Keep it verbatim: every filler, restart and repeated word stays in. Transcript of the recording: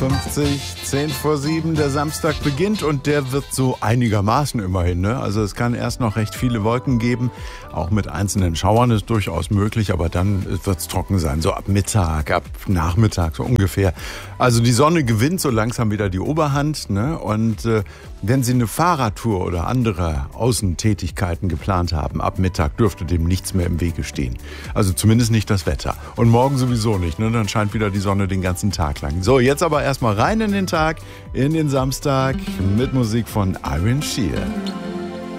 fünfzig, zehn vor sieben, der Samstag beginnt und der wird so einigermaßen immerhin. Ne? Also es kann erst noch recht viele Wolken geben, auch mit einzelnen Schauern ist durchaus möglich, aber dann wird es trocken sein, so ab Mittag, ab Nachmittag so ungefähr. Also die Sonne gewinnt so langsam wieder die Oberhand, ne? Und äh, wenn Sie eine Fahrradtour oder andere Außentätigkeiten geplant haben, ab Mittag dürfte dem nichts mehr im Wege stehen. Also zumindest nicht das Wetter. Und morgen sowieso nicht, ne? Dann scheint wieder die Sonne den ganzen Tag lang. So, jetzt aber erstmal rein in den Tag, in den Samstag mit Musik von Iron Shear.